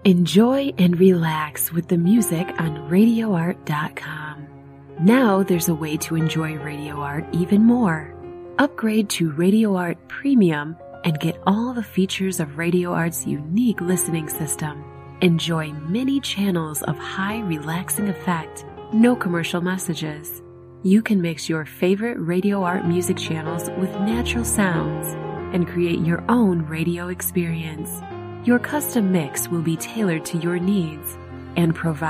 Enjoy and relax with the music on RadioArt.com. Now there's a way to enjoy Radio Art even more. Upgrade to Radio Art Premium and get all the features of Radio Art's unique listening system. Enjoy many channels of high relaxing effect, no commercial messages. You can mix your favorite Radio Art music channels with natural sounds and create your own radio experience. Your custom mix will be tailored to your needs and provide